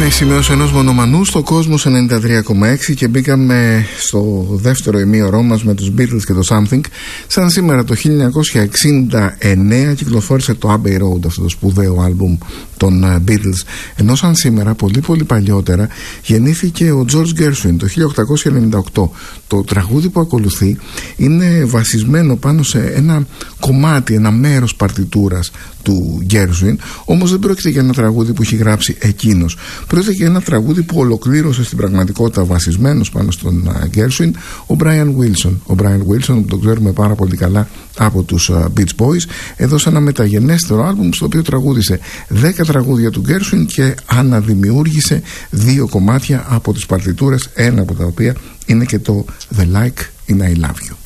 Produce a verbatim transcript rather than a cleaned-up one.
οι σημειώσεις ενός μονομανού στο Κόσμος ενενήντα τρία κόμμα έξι και μπήκαμε στο δεύτερο ημίωρό μας με τους Beatles και το Something. Σαν σήμερα το χίλια εννιακόσια εξήντα εννέα κυκλοφόρησε το Abbey Road, αυτό το σπουδαίο άλμπουμ των Beatles, ενώ σαν σήμερα πολύ πολύ παλιότερα γεννήθηκε ο George Gershwin το χίλια οκτακόσια ενενήντα οκτώ. Το τραγούδι που ακολουθεί είναι βασισμένο πάνω σε ένα κομμάτι, ένα μέρος παρτιτούρας του Gershwin, όμως δεν πρόκειται για ένα τραγούδι που έχει γράψει εκείνος. Πρόκειται για ένα τραγούδι που ολοκλήρωσε στην πραγματικότητα βασισμένος πάνω στον Gershwin ο Brian Wilson. Ο Brian Wilson, που τον ξέρουμε πάρα πολύ καλά από τους Beach Boys, έδωσε ένα μεταγενέστερο άλμπουμ στο οποίο τραγούδισε δέκα τραγούδια του Gershwin και αναδημιούργησε δύο κομμάτια από τις παρτιτούρες, ένα από τα οποία είναι και το The Like in I Love You.